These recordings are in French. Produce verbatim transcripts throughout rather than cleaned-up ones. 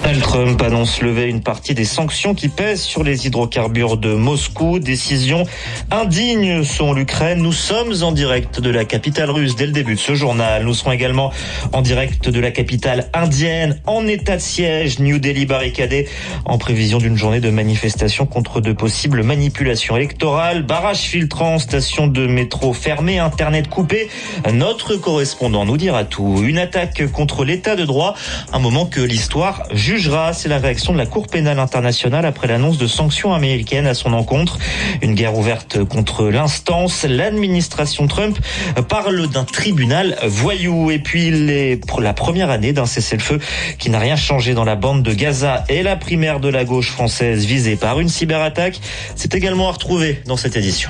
Donald Trump annonce lever une partie des sanctions qui pèsent sur les hydrocarbures de Moscou. Décision indigne selon l'Ukraine. Nous sommes en direct de la capitale russe dès le début de ce journal. Nous serons également en direct de la capitale indienne en état de siège. New Delhi barricadée en prévision d'une journée de manifestation contre de possibles manipulations électorales. Barrages filtrants, stations de métro fermées, internet coupé. Notre correspondant nous dira tout. Une attaque contre l'état de droit, un moment que l'histoire jugera. C'est la réaction de la Cour pénale internationale après l'annonce de sanctions américaines à son encontre. Une guerre ouverte contre l'instance. L'administration Trump parle d'un tribunal voyou. Et puis les, la première année d'un cessez-le-feu qui n'a rien changé dans la bande de Gaza et la primaire de la gauche française visée par une cyberattaque. C'est également à retrouver dans cette édition.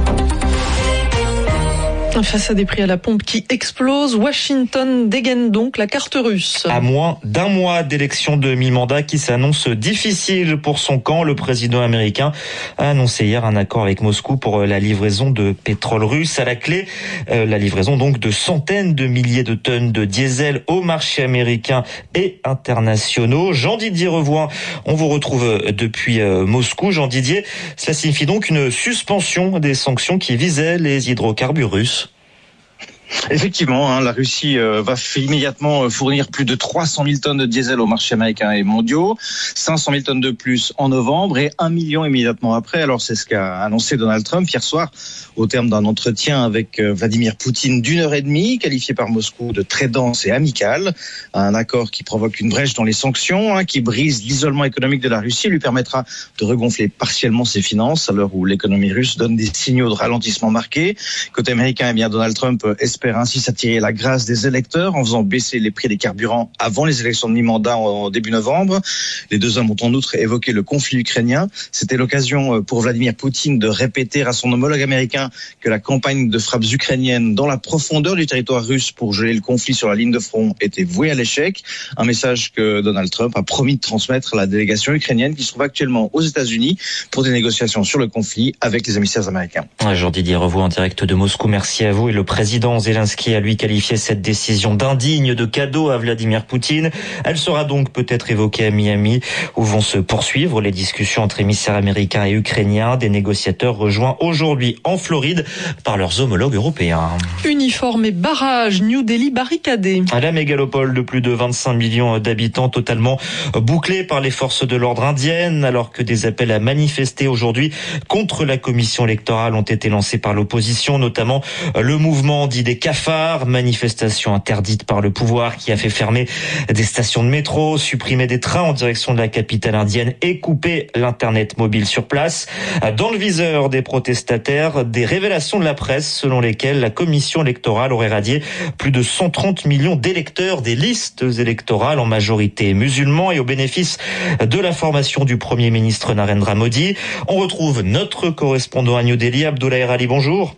Face à des prix à la pompe qui explosent, Washington dégaine donc la carte russe. À moins d'un mois d'élection de mi-mandat qui s'annonce difficile pour son camp, le président américain a annoncé hier un accord avec Moscou pour la livraison de pétrole russe. À la clé, euh, la livraison donc de centaines de milliers de tonnes de diesel au marché américain et internationaux. Jean-Didier Revoin, on vous retrouve depuis euh, Moscou. Jean-Didier, cela signifie donc une suspension des sanctions qui visaient les hydrocarbures russes. Effectivement, hein, la Russie euh, va immédiatement fournir plus de trois cent mille tonnes de diesel au marché américain et mondiaux, cinq cent mille tonnes de plus en novembre et un million immédiatement après. Alors c'est ce qu'a annoncé Donald Trump hier soir au terme d'un entretien avec euh, Vladimir Poutine d'une heure et demie, qualifié par Moscou de très dense et amical. Un accord qui provoque une brèche dans les sanctions, hein, qui brise l'isolement économique de la Russie, lui permettra de regonfler partiellement ses finances à l'heure où l'économie russe donne des signaux de ralentissement marqués. Côté américain, eh bien Donald Trump espère ainsi s'attirer la grâce des électeurs en faisant baisser les prix des carburants avant les élections de mi-mandat en début novembre. Les deux hommes ont en outre évoqué le conflit ukrainien. C'était l'occasion pour Vladimir Poutine de répéter à son homologue américain que la campagne de frappes ukrainiennes dans la profondeur du territoire russe pour geler le conflit sur la ligne de front était vouée à l'échec. Un message que Donald Trump a promis de transmettre à la délégation ukrainienne qui se trouve actuellement aux États-Unis pour des négociations sur le conflit avec les émissaires américains. Jean-Didier Revoix en direct de Moscou. Merci à vous. Et le président Zelensky a lui qualifié cette décision d'indigne de cadeau à Vladimir Poutine. Elle sera donc peut-être évoquée à Miami où vont se poursuivre les discussions entre émissaires américains et ukrainiens. Des négociateurs rejoints aujourd'hui en Floride par leurs homologues européens. Uniforme et barrage, New Delhi barricadé. À la mégalopole de plus de vingt-cinq millions d'habitants totalement bouclée par les forces de l'ordre indiennes alors que des appels à manifester aujourd'hui contre la commission électorale ont été lancés par l'opposition, notamment le mouvement dit des cafards, manifestation interdite par le pouvoir qui a fait fermer des stations de métro, supprimer des trains en direction de la capitale indienne et couper l'internet mobile sur place. Dans le viseur des protestataires, des révélations de la presse selon lesquelles la commission électorale aurait radié plus de cent trente millions d'électeurs des listes électorales en majorité musulmans et au bénéfice de la formation du Premier ministre Narendra Modi. On retrouve notre correspondant à New Delhi, Abdullah Erali, bonjour.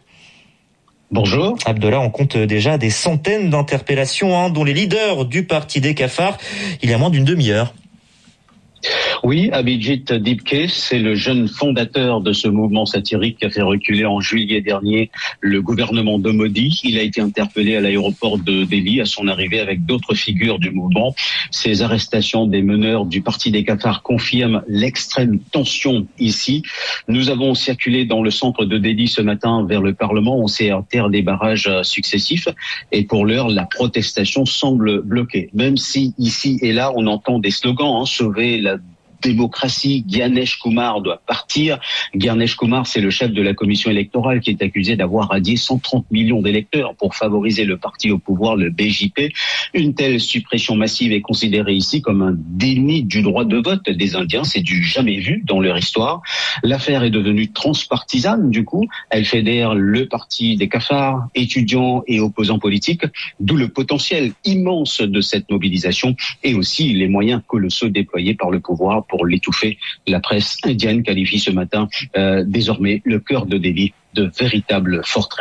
Bonjour. Abdullah, on compte déjà des centaines d'interpellations, hein, dont les leaders du parti des cafards, il y a moins d'une demi-heure. Oui, Abhijit Dibke, c'est le jeune fondateur de ce mouvement satirique qui a fait reculer en juillet dernier le gouvernement de Modi. Il a été interpellé à l'aéroport de Delhi à son arrivée avec d'autres figures du mouvement. Ces arrestations des meneurs du parti des cafards confirment l'extrême tension ici. Nous avons circulé dans le centre de Delhi ce matin vers le Parlement. On s'est heurté à des barrages successifs et pour l'heure, la protestation semble bloquée. Même si ici et là, on entend des slogans, hein, sauver la démocratie, Gyanesh Kumar doit partir. Gyanesh Kumar, c'est le chef de la commission électorale qui est accusé d'avoir radié cent trente millions d'électeurs pour favoriser le parti au pouvoir, le B J P. Une telle suppression massive est considérée ici comme un déni du droit de vote des Indiens. C'est du jamais vu dans leur histoire. L'affaire est devenue transpartisane, du coup. Elle fédère le parti des cafards, étudiants et opposants politiques, d'où le potentiel immense de cette mobilisation et aussi les moyens colossaux déployés par le pouvoir pour l'étouffer. La presse indienne qualifie ce matin euh, désormais le cœur de Delhi de véritable forteresse.